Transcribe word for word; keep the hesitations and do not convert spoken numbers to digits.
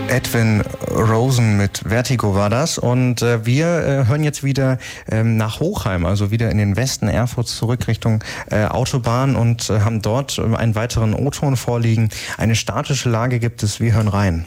Edwin Rosen mit Vertigo war das. Und äh, wir äh, hören jetzt wieder ähm, nach Hochheim, also wieder in den Westen Erfurts zurück Richtung äh, Autobahn und äh, haben dort äh, einen weiteren O-Ton vorliegen. Eine statische Lage gibt es, wir hören rein.